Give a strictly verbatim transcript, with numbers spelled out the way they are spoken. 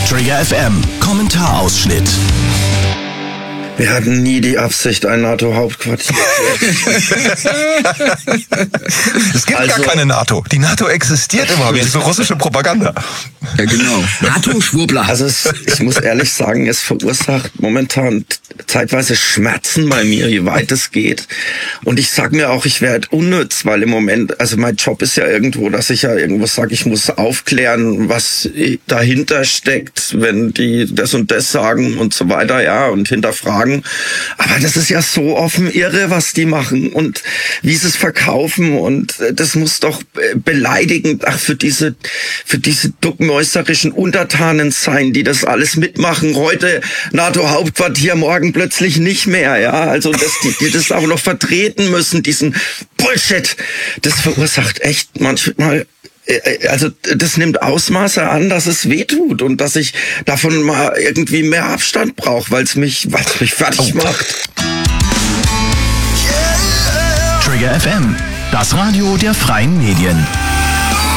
Trigger F M, Kommentarausschnitt. Wir hatten nie die Absicht, ein NATO-Hauptquartier. Es gibt Also- gar keine NATO. Die NATO existiert immer, wie so russische Propaganda. Ja, genau. NATO-Schwurbler. Also es, ich muss ehrlich sagen, es verursacht momentan zeitweise Schmerzen bei mir, wie weit es geht. Und ich sag mir auch, ich werde unnütz, weil im Moment, also mein Job ist ja irgendwo, dass ich ja irgendwo sage, ich muss aufklären, was dahinter steckt, wenn die das und das sagen und so weiter, ja, und hinterfragen. Aber das ist ja so offen irre, was die machen und wie sie es verkaufen, und das muss doch beleidigend ach, für diese für diese duckmäuserischen Untertanen sein, die das alles mitmachen. Heute NATO-Hauptquartier, morgen plötzlich nicht mehr, ja. Also dass die, die das auch noch vertreten müssen, diesen Bullshit. Das verursacht echt manchmal. Also das nimmt Ausmaße an, dass es wehtut und dass ich davon mal irgendwie mehr Abstand brauche, weil es mich, weil es mich fertig macht. Trigger F M, das Radio der freien Medien.